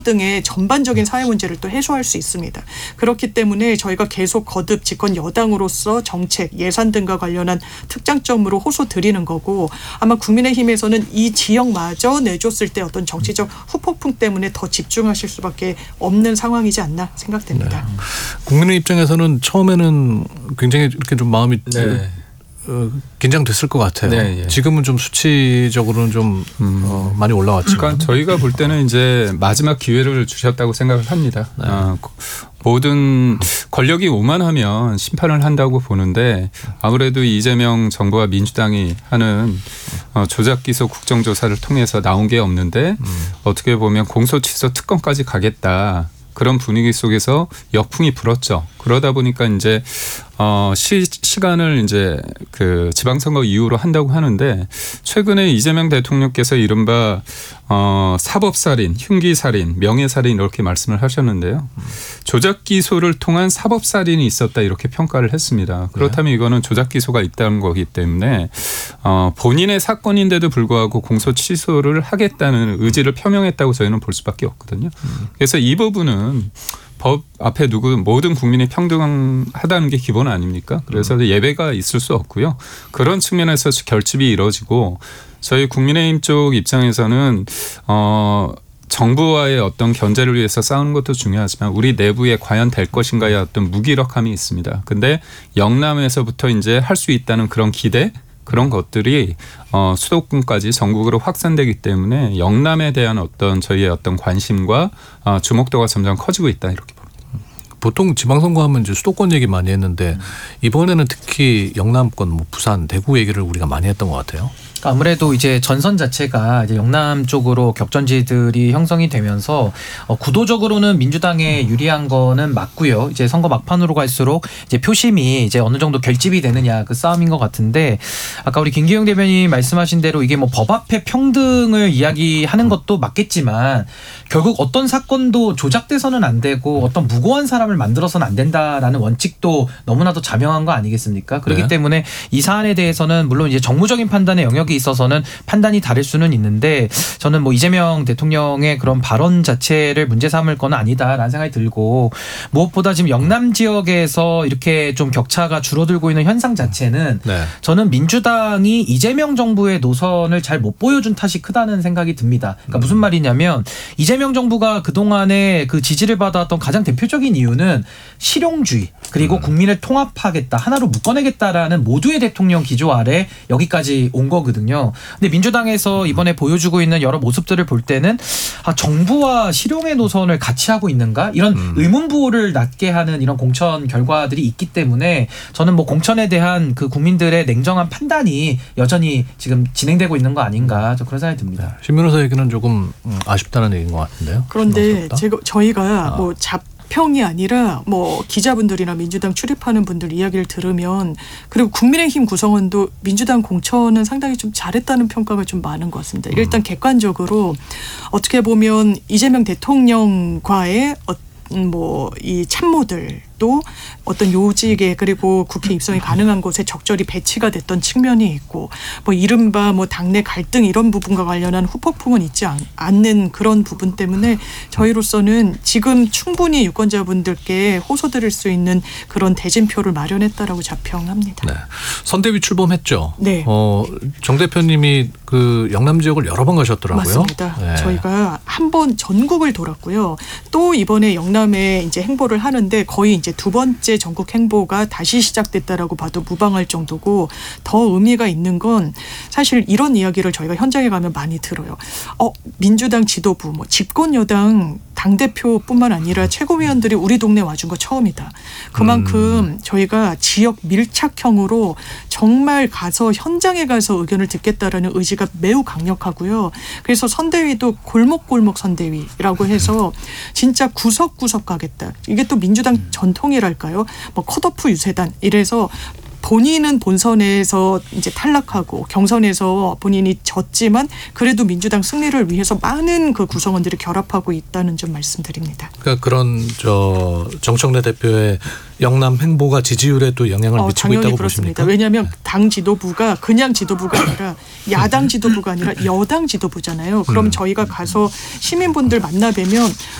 등의 전반적인 사회 문제를 또 해소할 수 있습니다. 그렇기 때문에 저희가 계속 거듭 집권 여당으로서 정책, 예산 등과 관련한 특장점으로 호소 드리는 거고 아마 국민의힘에서는 이 지역마저 내줬을 때 어떤 정치적 후폭풍 때문에 더 집중하실 수밖에 없는 상황이지 않나 생각됩니다. 네. 국민의 입장에서는 처음에는 굉장히 이렇게 좀 마음이 긴장됐을 것 같아요. 네, 예. 지금은 좀 수치적으로는 좀 많이 올라왔지만. 그러니까 저희가 볼 때는 이제 마지막 기회를 주셨다고 생각을 합니다. 네. 모든 권력이 오만하면 심판을 한다고 보는데 아무래도 이재명 정부와 민주당이 하는 조작기소 국정조사를 통해서 나온 게 없는데 어떻게 보면 공소취소 특검까지 가겠다. 그런 분위기 속에서 역풍이 불었죠. 그러다 보니까 이제 시간을 이제 그 지방선거 이후로 한다고 하는데 최근에 이재명 대통령께서 이른바 사법살인, 흉기살인, 명예살인 이렇게 말씀을 하셨는데요. 조작 기소를 통한 사법살인이 있었다 이렇게 평가를 했습니다. 그렇다면 이거는 조작 기소가 있다는 거기 때문에 본인의 사건인데도 불구하고 공소 취소를 하겠다는 의지를 표명했다고 저희는 볼 수밖에 없거든요. 그래서 이 부분은 법 앞에 모든 국민이 평등하다는 게 기본 아닙니까? 그래서 예배가 있을 수 없고요. 그런 측면에서 결집이 이루어지고 저희 국민의힘 쪽 입장에서는 정부와의 어떤 견제를 위해서 싸우는 것도 중요하지만 우리 내부에 과연 될 것인가의 어떤 무기력함이 있습니다. 근데 영남에서부터 이제 할 수 있다는 그런 기대 그런 것들이 수도권까지 전국으로 확산되기 때문에 영남에 대한 어떤 저희의 어떤 관심과 주목도가 점점 커지고 있다 이렇게 봅니다. 보통 지방선거 하면 이제 수도권 얘기 많이 했는데 이번에는 특히 영남권, 뭐 부산, 대구 얘기를 우리가 많이 했던 것 같아요. 아무래도 이제 전선 자체가 이제 영남 쪽으로 격전지들이 형성이 되면서 구도적으로는 민주당에 유리한 거는 맞고요. 이제 선거 막판으로 갈수록 이제 표심이 이제 어느 정도 결집이 되느냐 그 싸움인 것 같은데 아까 우리 김기영 대변인이 말씀하신 대로 이게 뭐 법 앞에 평등을 이야기하는 것도 맞겠지만 결국 어떤 사건도 조작돼서는 안 되고 어떤 무고한 사람을 만들어서는 안 된다라는 원칙도 너무나도 자명한 거 아니겠습니까? 그렇기 때문에 이 사안에 대해서는 물론 이제 정무적인 판단의 영역이 있어서는 판단이 다를 수는 있는데 저는 뭐 이재명 대통령의 그런 발언 자체를 문제 삼을 건 아니다라는 생각이 들고 무엇보다 지금 영남 지역에서 이렇게 좀 격차가 줄어들고 있는 현상 자체는 저는 민주당이 이재명 정부의 노선을 잘 못 보여준 탓이 크다는 생각이 듭니다. 그러니까 무슨 말이냐면 이재명 정부가 그동안에 그 지지를 받아왔던 가장 대표적인 이유는 실용주의 그리고 국민을 통합하겠다 하나로 묶어내겠다라는 모두의 대통령 기조 아래 여기까지 온 거거든요. 근데 민주당에서 이번에 보여주고 있는 여러 모습들을 볼 때는 정부와 실용의 노선을 같이 하고 있는가 이런 의문부호를 낳게 하는 이런 공천 결과들이 있기 때문에 저는 뭐 공천에 대한 그 국민들의 냉정한 판단이 여전히 지금 진행되고 있는 거 아닌가 저 그런 생각이 듭니다. 신 변호사 얘기는 조금 아쉽다는 얘기인 것 같은데요. 그런데 저희가 뭐 평이 아니라 뭐 기자분들이나 민주당 출입하는 분들 이야기를 들으면 그리고 국민의힘 구성원도 민주당 공천은 상당히 좀 잘했다는 평가가 좀 많은 것 같습니다. 일단 객관적으로 어떻게 보면 이재명 대통령과의 뭐 이 참모들도 어떤 요직에 그리고 국회 입성이 가능한 곳에 적절히 배치가 됐던 측면이 있고 뭐 이른바 뭐 당내 갈등 이런 부분과 관련한 후폭풍은 있지 않는 그런 부분 때문에 저희로서는 지금 충분히 유권자분들께 호소드릴 수 있는 그런 대진표를 마련했다라고 자평합니다. 네. 선대위 출범했죠. 네. 정 대표님이 그 영남 지역을 여러 번 가셨더라고요. 맞습니다. 네. 저희가 한 번 전국을 돌았고요. 또 이번에 영남에 이제 행보를 하는데 거의 이제 두 번째 전국 행보가 다시 시작됐다라고 봐도 무방할 정도고 더 의미가 있는 건 사실 이런 이야기를 저희가 현장에 가면 많이 들어요. 민주당 지도부, 뭐 집권 여당 당대표뿐만 아니라 최고위원들이 우리 동네 와준 거 처음이다. 그만큼 저희가 지역 밀착형으로 정말 가서 현장에 가서 의견을 듣겠다라는 의지가 매우 강력하고요. 그래서 선대위도 골목골목 선대위라고 해서 진짜 구석구석 가겠다. 이게 또 민주당 전통이랄까요. 뭐 컷오프 유세단 이래서 본인은 본선에서 이제 탈락하고 경선에서 본인이 졌지만 그래도 민주당 승리를 위해서 많은 그 구성원들이 결합하고 있다는 점 말씀드립니다. 그러니까 그런 정청래 대표의 영남 행보가 지지율에도 영향을 미치고 당연히 있다고 그렇습니다. 보십니까? 왜냐하면 당 지도부가 그냥 지도부가 아니라 야당 지도부가 아니라 여당 지도부잖아요. 그럼 저희가 가서 시민분들 만나 뵈면